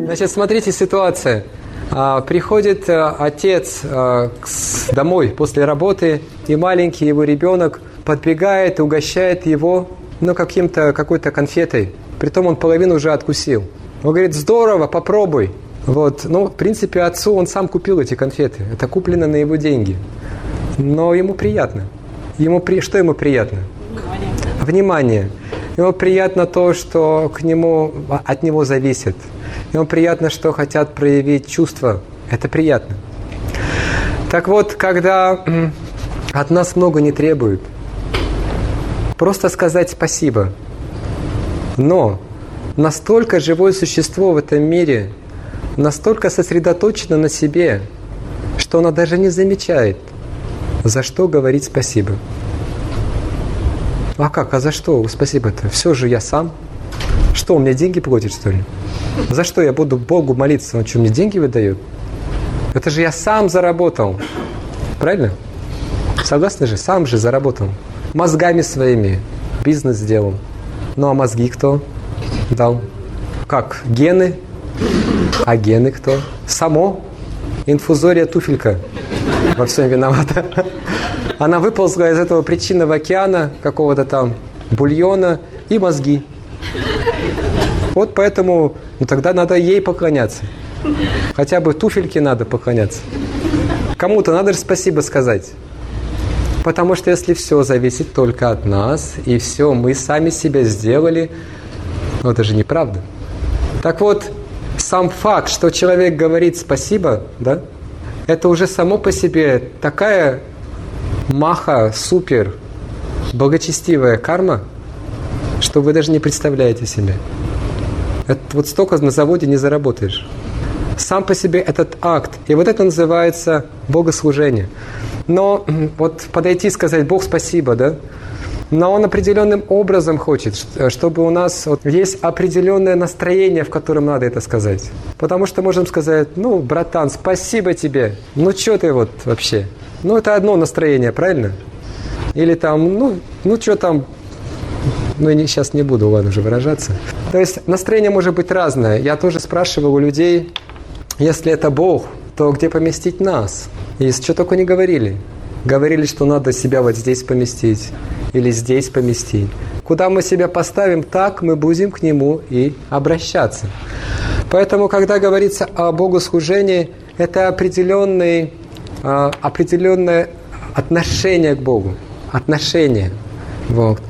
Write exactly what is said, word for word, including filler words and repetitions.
Значит, смотрите, ситуация. А, приходит а, отец а, к, домой после работы, и маленький его ребенок подбегает и угощает его ну, каким-то, какой-то конфетой. Притом он половину уже откусил. Он говорит: здорово, попробуй. Вот. Ну, в принципе, отцу он сам купил эти конфеты. Это куплено на его деньги. Но ему приятно. Ему при... Что ему приятно? Внимание. Внимание. Ему приятно то, что к нему, от него зависит. Ему приятно, что хотят проявить чувства. Это приятно. Так вот, когда от нас много не требуют, просто сказать спасибо. Но настолько живое существо в этом мире, настолько сосредоточено на себе, что оно даже не замечает, за что говорить спасибо. А как? А за что спасибо-то? Все же я сам. Что, он мне деньги платит, что ли? За что я буду Богу молиться? Он что, мне деньги выдает? Это же я сам заработал. Правильно? Согласны же? Сам же заработал. Мозгами своими бизнес сделал. Ну а мозги кто дал? Как? Гены? А гены кто? Само? Инфузория туфелька во всем виновата. Она выползла из этого причинного океана, какого-то там бульона, и мозги. Вот поэтому, ну тогда надо ей поклоняться. Хотя бы туфельке надо поклоняться. Кому-то надо же спасибо сказать. Потому что если все зависит только от нас, и все мы сами себя сделали, ну это же неправда. Так вот, сам факт, что человек говорит спасибо, да, это уже само по себе такая маха, супер, благочестивая карма, что вы даже не представляете себе. Это вот столько на заводе не заработаешь. Сам по себе этот акт. И вот это называется богослужение. Но вот подойти и сказать: Бог, спасибо, да? Но Он определенным образом хочет, чтобы у нас вот есть определенное настроение, в котором надо это сказать. Потому что можем сказать: ну, братан, спасибо тебе. Ну, что ты вот вообще? Ну, это одно настроение, правильно? Или там, ну, ну что там, ну, я сейчас не буду, ладно, уже выражаться. То есть настроение может быть разное. Я тоже спрашивал у людей, если это Бог, то где поместить нас? И что только не говорили. Говорили, что надо себя вот здесь поместить или здесь поместить. Куда мы себя поставим, так мы будем к Нему и обращаться. Поэтому, когда говорится о богослужении, это определенный, определенное отношение к Богу. Отношение. Вот.